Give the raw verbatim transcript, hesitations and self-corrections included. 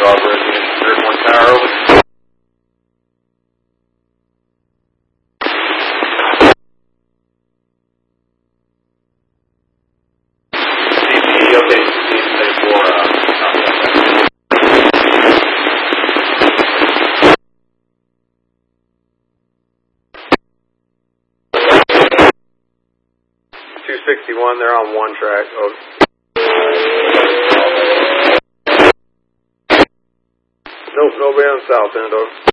operating third one tower, over. Okay, for, uh, two sixty-one, they're on one track. Oh. Nope, nobody on the south end, over.